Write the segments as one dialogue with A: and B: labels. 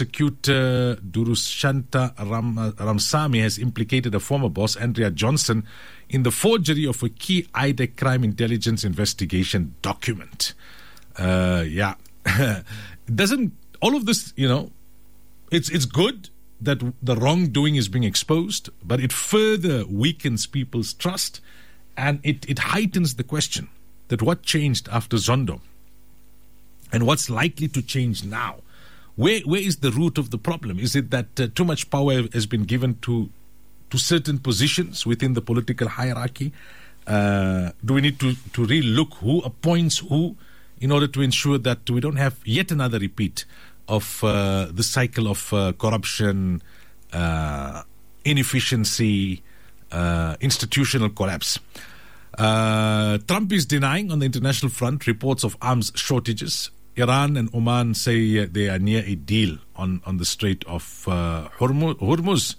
A: prosecutor Durushanta Ramsamy has implicated a former boss, Andrea Johnson, in the forgery of a key IDEC crime intelligence investigation document. Doesn't all of this, it's good that the wrongdoing is being exposed, but it further weakens people's trust, and it heightens the question that what changed after Zondo and what's likely to change now. Where is the root of the problem? Is it that too much power has been given to certain positions within the political hierarchy? Do we need to really look who appoints who in order to ensure that we don't have yet another repeat of the cycle of corruption, inefficiency, institutional collapse? Trump is denying on the international front reports of arms shortages. Iran and Oman say they are near a deal on the Strait of Hormuz.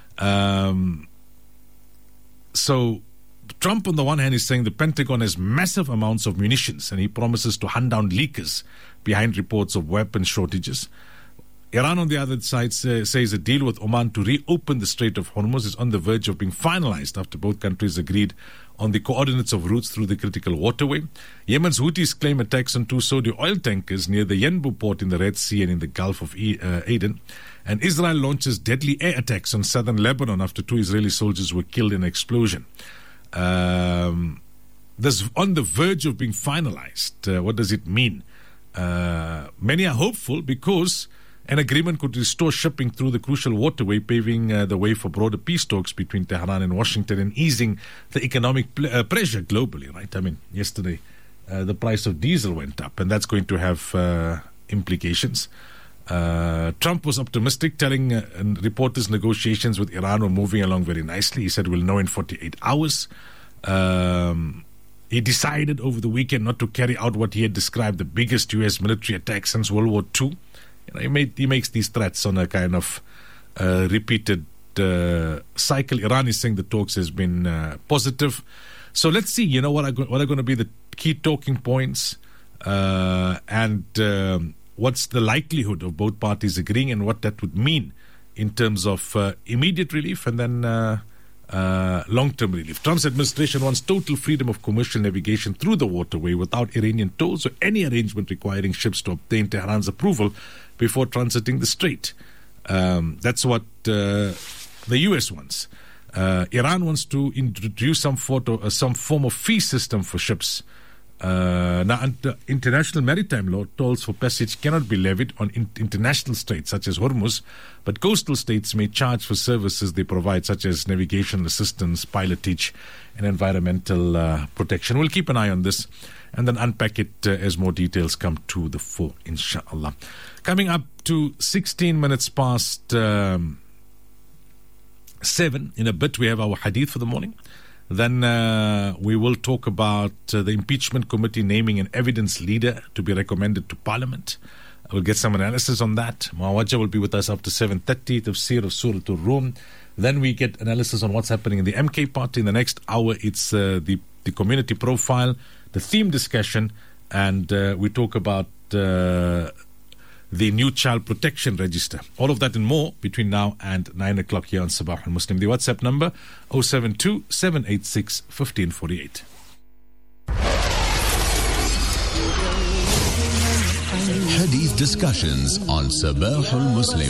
A: So Trump, on the one hand, is saying the Pentagon has massive amounts of munitions, and he promises to hunt down leakers behind reports of weapon shortages. Iran, on the other side, says a deal with Oman to reopen the Strait of Hormuz is on the verge of being finalized after both countries agreed on the coordinates of routes through the critical waterway. Yemen's Houthis claim attacks on two Saudi oil tankers near the Yanbu port in the Red Sea and in the Gulf of Aden. And Israel launches deadly air attacks on southern Lebanon after two Israeli soldiers were killed in an explosion. This on the verge of being finalized. What does it mean? Many are hopeful because an agreement could restore shipping through the crucial waterway, paving the way for broader peace talks between Tehran and Washington and easing the economic pressure globally, right? I mean, yesterday the price of diesel went up, and that's going to have implications. Trump was optimistic, telling reporters negotiations with Iran were moving along very nicely. He said we'll know in 48 hours. He decided over the weekend not to carry out what he had described the biggest U.S. military attack since World War II. He makes these threats on a kind of repeated cycle. Iran is saying the talks has been positive. So let's see, what are going to be the key talking points and what's the likelihood of both parties agreeing and what that would mean in terms of immediate relief and then long-term relief. Trump's administration wants total freedom of commercial navigation through the waterway without Iranian tolls or any arrangement requiring ships to obtain Tehran's approval before transiting the strait. That's what the U.S. wants. Iran wants to introduce some form of fee system for ships. Now, under international maritime law, tolls for passage cannot be levied on international straits such as Hormuz, but coastal states may charge for services they provide, such as navigation assistance, pilotage, and environmental protection. We'll keep an eye on this and then unpack it as more details come to the fore, inshallah. Coming up to 16 minutes past 7. In a bit, we have our hadith for the morning. Then we will talk about the impeachment committee naming an evidence leader to be recommended to Parliament. We'll get some analysis on that. Mawajah will be with us after 7:30, Tafsir of Surah Al-Rum. Then we get analysis on what's happening in the MK party. In the next hour, it's the community profile, the theme discussion, and we talk about the new child protection register. All of that and more between now and 9 o'clock here on Sabah al-Muslim. The WhatsApp number 072 786 1548.
B: Hadith discussions on Sabah al-Muslim.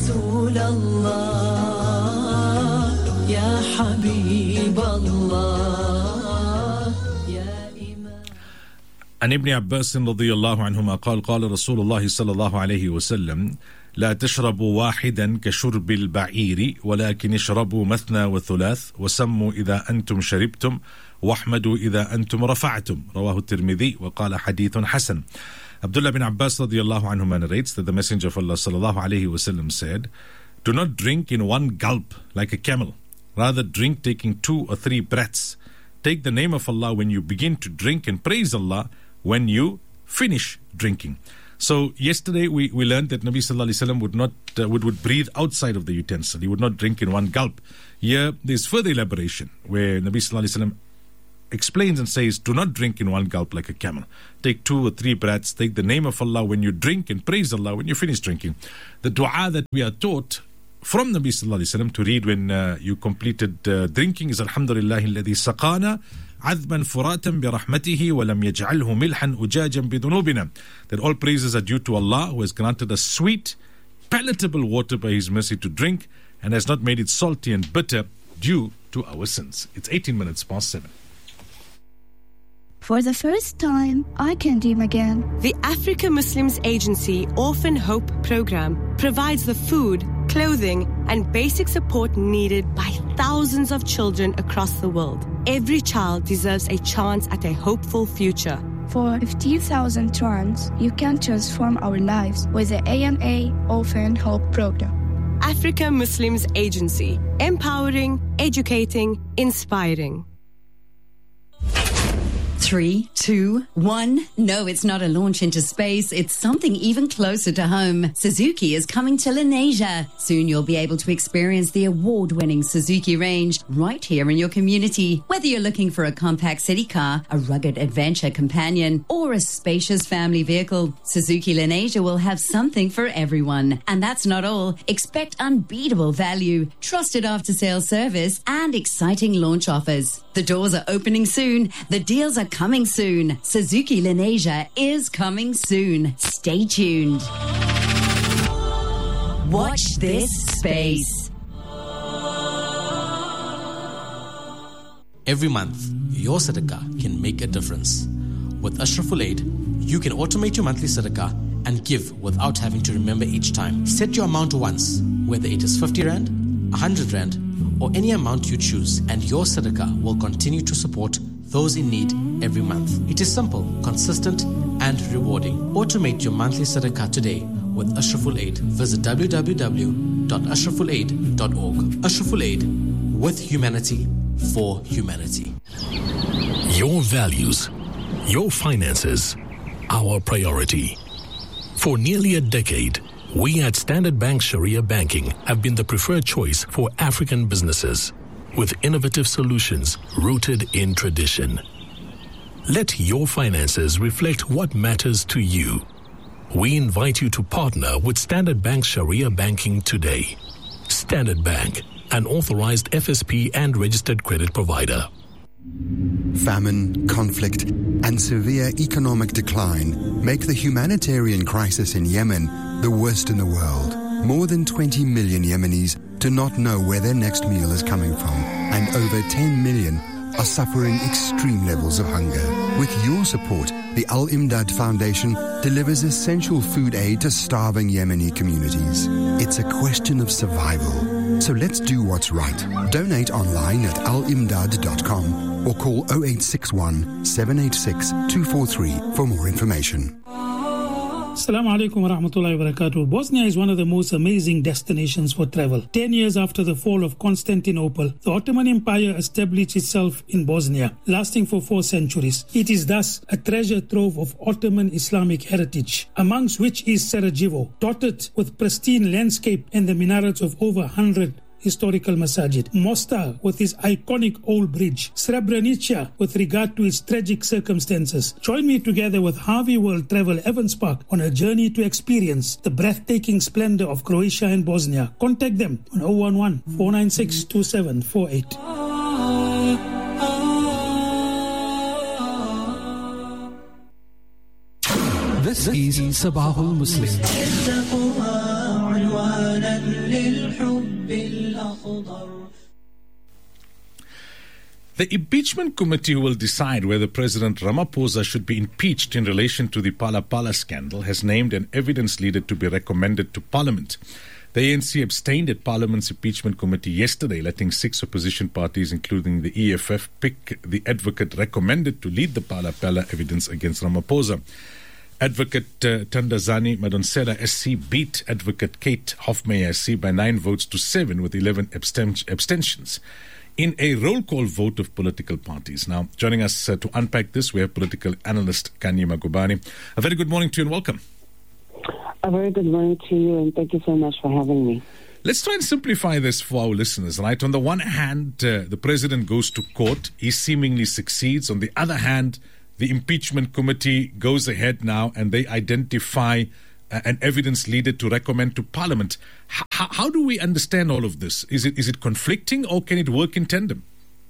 A: عن ابن عباس رضي الله عنهما قال قال رسول الله صلى الله عليه وسلم لا تشربوا واحدا كشرب البعير ولكن اشربوا مثنى وثلاث وسموا إذا أنتم شربتم واحمدوا إذا أنتم رفعتم رواه الترمذي وقال حديث حسن. Abdullah bin Abbas رضي الله عنهما narrates that the Messenger of Allah صلى الله عليه وسلم said, do not drink in one gulp like a camel, rather drink taking 2 or 3 breaths. Take the name of Allah when you begin to drink and praise Allah when you finish drinking. So yesterday we learned that Nabi Sallallahu Alaihi Wasallam would not would breathe outside of the utensil. He would not drink in one gulp. Here there's further elaboration where Nabi Sallallahu Alaihi Wasallam explains and says, do not drink in one gulp like a camel. Take 2 or 3 breaths, take the name of Allah when you drink and praise Allah when you finish drinking. The dua that we are taught from Nabi Sallallahu Alaihi Wasallam to read when you completed drinking is Alhamdulillah alladhi saqana عذبا فراتا برحمته ولم يجعله ملحا أجاجا بذنوبنا. That all praises are due to Allah, who has granted us sweet, palatable water by His mercy to drink and has not made it salty and bitter due to our sins. It's 18 minutes past 7.
C: For the first time, I can dream again.
D: The Africa Muslims Agency Orphan Hope Program provides the food, clothing, and basic support needed by thousands of children across the world. Every child deserves a chance at a hopeful future.
C: For 50,000 rands, you can transform our lives with the AMA Orphan Hope Program.
D: Africa Muslims Agency, empowering, educating, inspiring.
E: 3, 2, 1. No, it's not a launch into space. It's something even closer to home. Suzuki is coming to Lenasia. Soon you'll be able to experience the award-winning Suzuki range right here in your community. Whether you're looking for a compact city car, a rugged adventure companion, or a spacious family vehicle, Suzuki Lenasia will have something for everyone. And that's not all. Expect unbeatable value, trusted after-sales service, and exciting launch offers. The doors are opening soon. The deals are coming soon. Suzuki Lenasia is coming soon. Stay tuned. Watch this space.
F: Every month, your sadaqah can make a difference. With Ashraful Aid, you can automate your monthly sadaqah and give without having to remember each time. Set your amount once, whether it is 50 Rand, 100 Rand, or any amount you choose, and your sadaqah will continue to support those in need every month. It is simple, consistent, and rewarding. Automate your monthly sadaqah today with Ashraful Aid. Visit www.ashrafulaid.org. Ashraful Aid, with humanity, for humanity.
G: Your values, your finances, our priority. For nearly a decade, we at Standard Bank Sharia Banking have been the preferred choice for African businesses, with innovative solutions rooted in tradition. Let your finances reflect what matters to you. We invite you to partner with Standard Bank Sharia Banking today. Standard Bank, an authorized FSP and registered credit provider.
H: Famine, conflict, and severe economic decline make the humanitarian crisis in Yemen the worst in the world. More than 20 million Yemenis do not know where their next meal is coming from, and over 10 million are suffering extreme levels of hunger. With your support, the Al Imdad Foundation delivers essential food aid to starving Yemeni communities. It's a question of survival. So let's do what's right. Donate online at alimdad.com or call 0861 786 243 for more information.
I: Assalamu alaikum wa rahmatullahi wa barakatuh. Bosnia is one of the most amazing destinations for travel. 10 years after the fall of Constantinople, the Ottoman Empire established itself in Bosnia, lasting for 4 centuries. It is thus a treasure trove of Ottoman Islamic heritage, amongst which is Sarajevo, dotted with pristine landscape and the minarets of over 100 historical masajid. Mostar with its iconic old bridge. Srebrenica with regard to its tragic circumstances. Join me together with Harvey World Travel Evans Park on a journey to experience the breathtaking splendor of Croatia and Bosnia. Contact them on 011-496-2748.
J: This is Sabahul Muslim.
A: The impeachment committee who will decide whether President Ramaphosa should be impeached in relation to the Phala Phala scandal has named an evidence leader to be recommended to Parliament. The ANC abstained at Parliament's impeachment committee yesterday, letting 6 opposition parties, including the EFF, pick the advocate recommended to lead the Phala Phala evidence against Ramaphosa. Advocate Thandazani Madonsela SC beat Advocate Kate Hofmeyer SC by 9 votes to 7 with 11 abstentions in a roll call vote of political parties. Now, joining us to unpack this, we have political analyst Kanye Magubane. A very good morning to you and welcome.
K: A very good morning to you and thank you so much for having me.
A: Let's try and simplify this for our listeners, right? On the one hand, the president goes to court. He seemingly succeeds. On the other hand, the impeachment committee goes ahead now and they identify an evidence leader to recommend to Parliament. How do we understand all of this? Is it conflicting or can it work in tandem?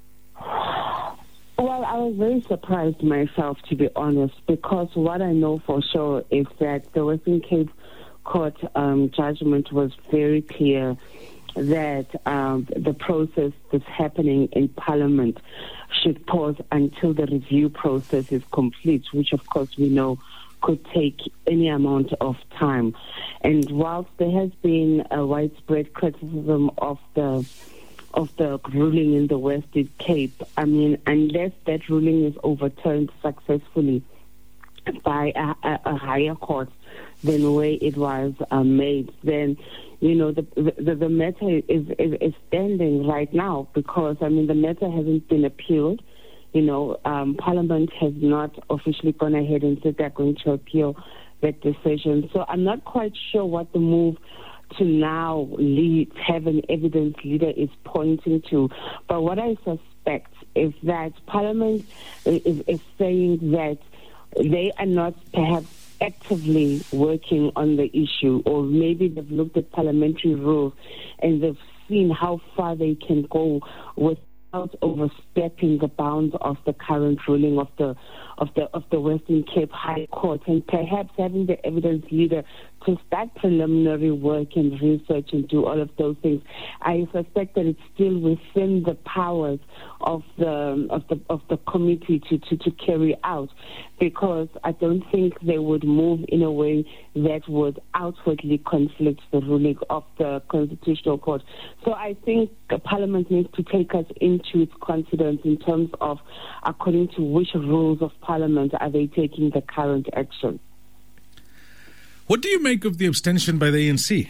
K: Well, I was very surprised myself, to be honest, because what I know for sure is that the Western Cape Court judgment was very clear that the process that's happening in Parliament should pause until the review process is complete, which of course we know could take any amount of time. And whilst there has been a widespread criticism of the ruling in the Western Cape, I mean, unless that ruling is overturned successfully by a higher court than where it was made, then the matter is standing right now, because I mean the matter hasn't been appealed. Parliament has not officially gone ahead and said they're going to appeal that decision. So I'm not quite sure what the move to now have an evidence leader is pointing to. But what I suspect is that Parliament is saying that they are not perhaps actively working on the issue, or maybe they've looked at parliamentary rules and they've seen how far they can go without overstepping the bounds of the current ruling of the Western Cape High Court, and perhaps having the evidence leader to start preliminary work and research and do all of those things. I suspect that it's still within the powers of the committee to carry out, because I don't think they would move in a way that would outwardly conflict the ruling of the Constitutional Court. So I think Parliament needs to take us into its confidence in terms of according to which rules of Parliament are they taking the current action.
A: What do you make of the abstention by the ANC?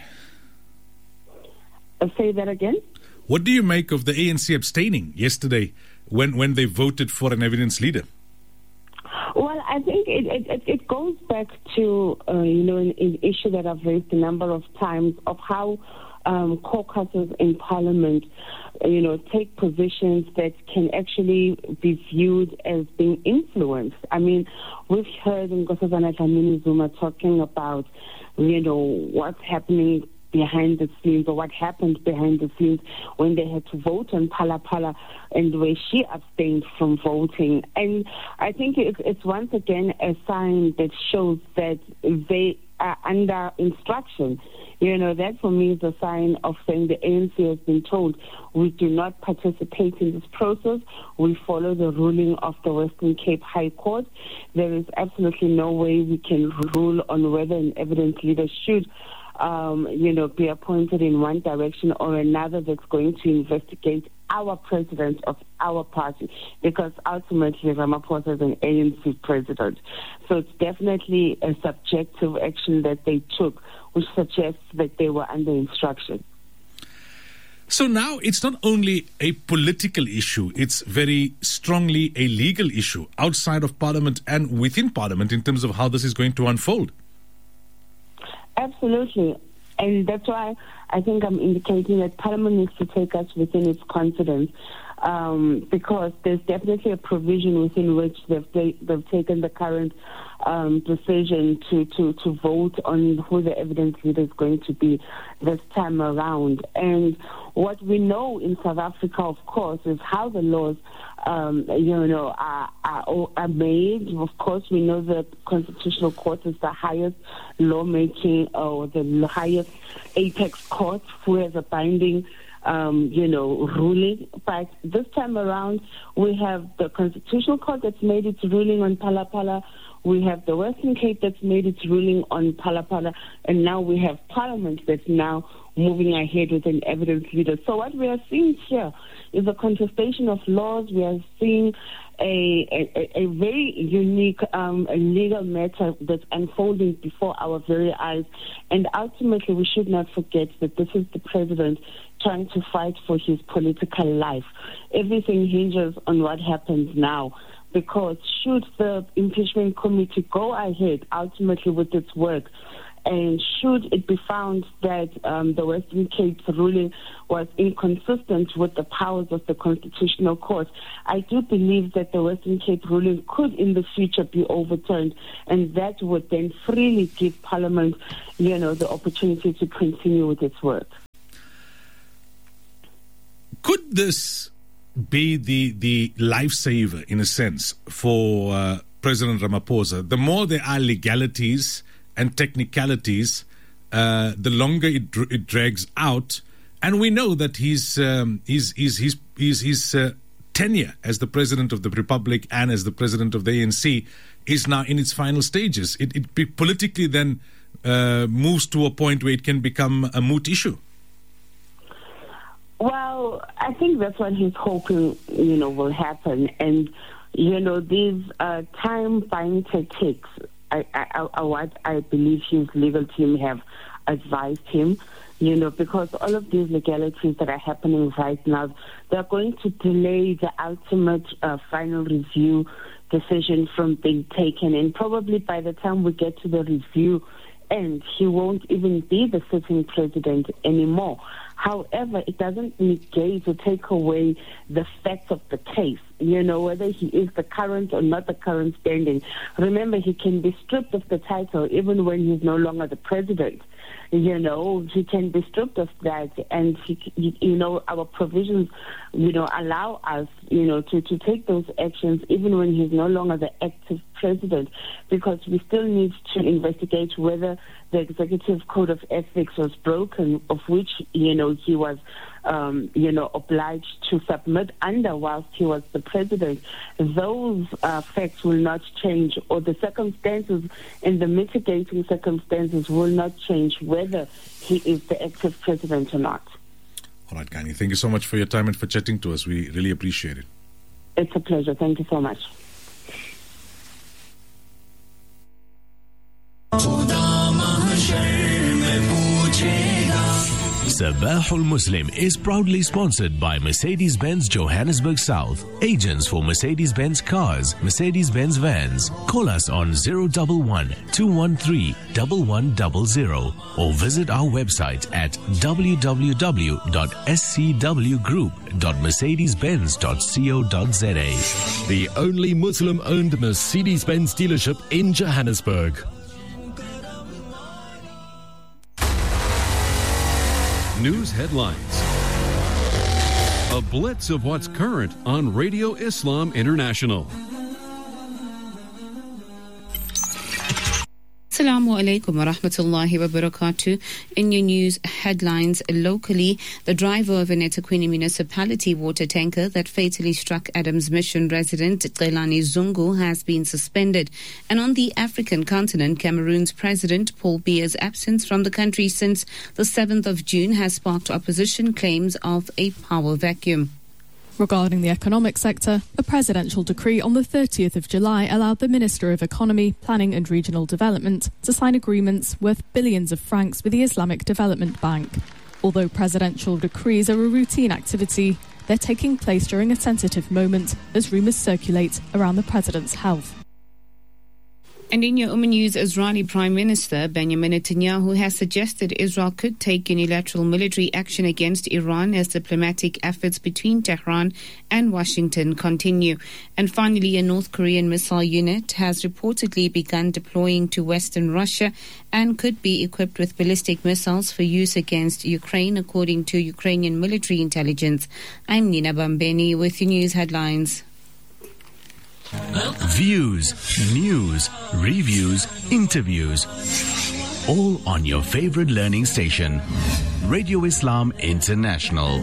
K: Say that again?
A: What do you make of the ANC abstaining yesterday when they voted for an evidence leader?
K: Well, I think it goes back to, an issue that I've raised a number of times of how caucuses in Parliament, take positions that can actually be viewed as being influenced. I mean, we've heard Nkosazana Dlamini Zuma talking about, what's happening behind the scenes, or what happened behind the scenes when they had to vote on Phala Phala and where she abstained from voting. And I think it's once again a sign that shows that they are under instruction. That for me is a sign of saying the ANC has been told, we do not participate in this process. We follow the ruling of the Western Cape High Court. There is absolutely no way we can rule on whether an evidence leader should be appointed in one direction or another that's going to investigate our president of our party, because ultimately Ramaphosa is an ANC president. So it's definitely a subjective action that they took, which suggests that they were under instruction.
A: So now it's not only a political issue, it's very strongly a legal issue outside of Parliament and within Parliament in terms of how this is going to unfold.
K: Absolutely. And that's why I think I'm indicating that Parliament needs to take us within its confidence, because there's definitely a provision within which they've taken the current decision to vote on who the evidence leader is going to be this time around. And what we know in South Africa, of course, is how the laws are made. Of course, we know the Constitutional Court is the highest lawmaking or the highest apex court who has a binding ruling. But this time around, we have the Constitutional Court that's made its ruling on Phala Phala. We have the Western Cape that's made its ruling on Phala Phala. And now we have Parliament that's now moving ahead with an evidence leader. So what we are seeing here is a contestation of laws. We are seeing a very unique legal matter that's unfolding before our very eyes. And ultimately, we should not forget that this is the president trying to fight for his political life. Everything hinges on what happens now, because should the impeachment committee go ahead ultimately with its work And should it be found that the Western Cape's ruling was inconsistent with the powers of the Constitutional Court, I do believe that the Western Cape ruling could in the future be overturned, and that would then freely give Parliament, the opportunity to continue with its work.
A: Could this be the lifesaver, in a sense, for President Ramaphosa? The more there are legalities and technicalities, the longer it drags out, and we know that his tenure as the President of the Republic and as the President of the ANC is now in its final stages. It politically then moves to a point where it can become a moot issue.
K: Well, I think that's what he's hoping, will happen. And, these time-buying tactics, what I believe his legal team have advised him, because all of these legalities that are happening right now, they're going to delay the ultimate final review decision from being taken. And probably by the time we get to the review end, he won't even be the sitting president anymore. However, it doesn't negate or take away the facts of the case, whether he is the current or not the current standing. Remember, he can be stripped of the title even when he's no longer the president. He can be stripped of that, and our provisions, allow us, to take those actions even when he's no longer the active president, because we still need to investigate whether the executive code of ethics was broken, of which, he was, obliged to submit under whilst he was the president. Those facts will not change, or the circumstances and the mitigating circumstances will not change whether he is the active president or not.
A: All right, Kani, thank you so much for your time and for chatting to us. We really appreciate it.
K: It's a pleasure. Thank you so much.
L: Sabahul Muslim is proudly sponsored by Mercedes-Benz Johannesburg South, agents for Mercedes-Benz cars, Mercedes-Benz vans. Call us on 011-213-1100 or visit our website at www.scwgroup.mercedes-benz.co.za.
M: The only Muslim-owned Mercedes-Benz dealership in Johannesburg. News headlines. A blitz of what's current on Radio Islam International.
N: Assalamu alaikum wa rahmatullahi wa barakatuh. In your news headlines, locally, the driver of an eThekwini municipality water tanker that fatally struck Adams Mission resident Qelani Zungu has been suspended. And on the African continent, Cameroon's President Paul Biya's absence from the country since the 7th of June has sparked opposition claims of a power vacuum.
O: Regarding the economic sector, a presidential decree on the 30th of July allowed the Minister of Economy, Planning and Regional Development to sign agreements worth billions of francs with the Islamic Development Bank. Although presidential decrees are a routine activity, they're taking place during a sensitive moment as rumours circulate around the president's health.
N: And in your News, Israeli Prime Minister Benjamin Netanyahu has suggested Israel could take unilateral military action against Iran as diplomatic efforts between Tehran and Washington continue. And finally, a North Korean missile unit has reportedly begun deploying to Western Russia and could be equipped with ballistic missiles for use against Ukraine, according to Ukrainian military intelligence. I'm Nina Bambeni with your news headlines.
L: Views, news, reviews, interviews, all on your favorite learning station, Radio Islam International.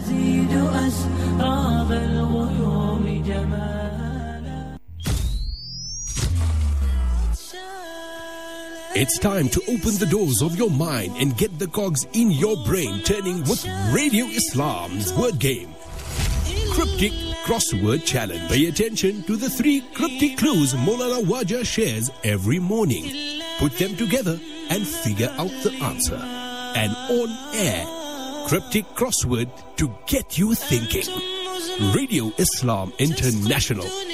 P: It's time to open the doors of your mind and get the cogs in your brain turning with Radio Islam's word game. Cryptic Crossword Challenge. Pay attention to the 3 cryptic clues Maulana Wajah shares every morning. Put them together and figure out the answer. An on-air cryptic crossword to get you thinking. Radio Islam International.